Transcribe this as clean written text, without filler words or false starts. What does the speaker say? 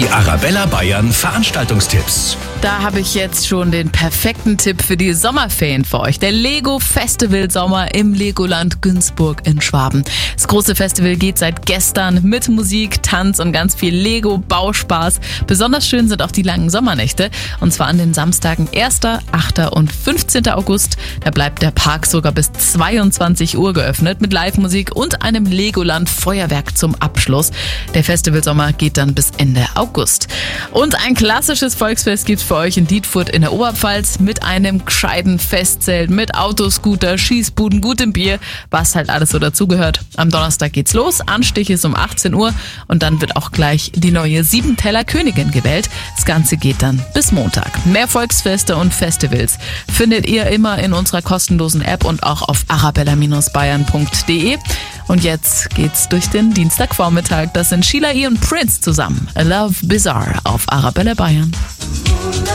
Die Arabella Bayern Veranstaltungstipps. Da habe ich jetzt schon den perfekten Tipp für die Sommerferien für euch. Der Lego Festival Sommer im Legoland Günzburg in Schwaben. Das große Festival geht seit gestern mit Musik, Tanz und ganz viel Lego-Bauspaß. Besonders schön sind auch die langen Sommernächte. Und zwar an den Samstagen 1., 8. und 15. August. Da bleibt der Park sogar bis 22 Uhr geöffnet mit Live-Musik und einem Legoland-Feuerwerk zum Abschluss. Der Festival Sommer geht dann bis Ende August. Und ein klassisches Volksfest gibt's für euch in Dietfurt in der Oberpfalz mit einem gescheiten Festzelt, mit Autoscooter, Schießbuden, gutem Bier, was halt alles so dazugehört. Am Donnerstag geht's los, Anstich ist um 18 Uhr und dann wird auch gleich die neue 7-Teller Königin gewählt. Das Ganze geht dann bis Montag. Mehr Volksfeste und Festivals findet ihr immer in unserer kostenlosen App und auch auf arabella-bayern.de. Und jetzt geht's durch den Dienstagvormittag. Das sind Sheila E. und Prince zusammen. A Love Bizarre auf Arabella Bayern.